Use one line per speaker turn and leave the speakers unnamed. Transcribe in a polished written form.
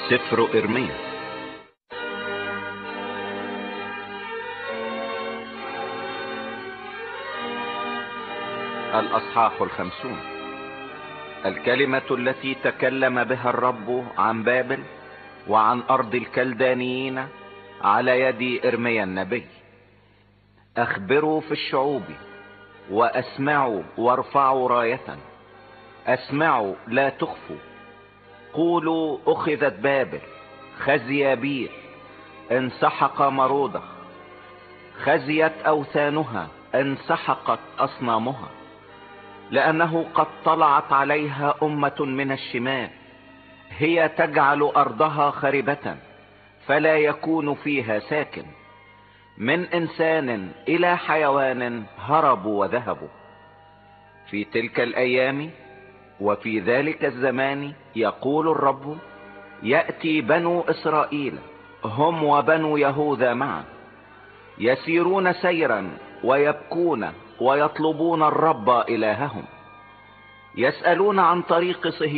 سفر إرميا الأصحاح 50. الكلمة التي تكلم بها الرب عن بابل وعن أرض الكلدانيين على يد إرميا النبي. أخبروا في الشعوب وأسمعوا وارفعوا راية، أسمعوا لا تخفوا. قولوا أخذت بابل، خزي بير، انسحق مرودخ، خزيت أوثانها، انسحقت أصنامها، لأنه قد طلعت عليها أمة من الشمال، هي تجعل أرضها خربة فلا يكون فيها ساكن. من إنسان إلى حيوان هربوا وذهبوا. في تلك الأيام وفي ذلك الزمان يقول الرب، يأتي بنو إسرائيل هم وبنو يهوذا معا، يسيرون سيرا ويبكون ويطلبون الرب إلههم، يسألون عن طريق صهيون